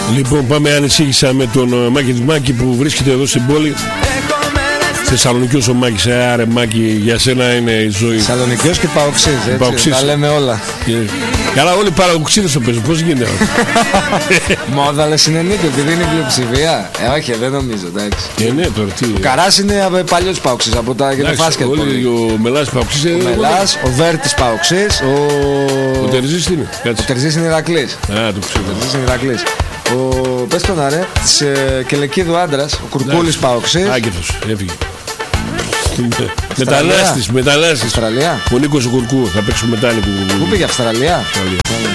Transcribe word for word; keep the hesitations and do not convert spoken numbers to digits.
Λοιπόν, πάμε ανησύχησα με τον Μάκη της Μάκη που βρίσκεται εδώ στην πόλη. Θεσσαλονικιός ο Μάκης, ε, άρε Μάκη, για σένα είναι η ζωή. Θεσσαλονικιός και Παοξής, έτσι, Παοξής. Τα λέμε όλα. Και... Καλά, όλοι οι παραγωγξίδες το παίζουν, πώς γίνεται. Μόδα λες είναι νίκη, επειδή είναι πλειοψηφία. Ε, όχι, δεν νομίζω, εντάξει. Ε, ναι, τώρα τι. Ο Καράς είναι παλιός Παοξής, από τα γενοφάσκετ. Ο Μελάς Παοξής. Ο Μελάς, ο Βέρτης Παοξής. Ο Τερζής είναι. Ο Τερζής είναι Ηρακλής. Α, το ξέρω. Ο Τερζής είναι Ηρακλής. Ο, πες τον αρέ, της ε, Κελεκίδου άντρας, ο Κουρκούλης Παοξής. Άγκεφος, έφυγε. Μεταλλάστης, μεταλλάστης. Αυστραλία. Ο Νίκος ο Κουρκού, θα παίξουμε μετάλλικο Κουρκού. Πού πήγε, Αυστραλία. Αυστραλία.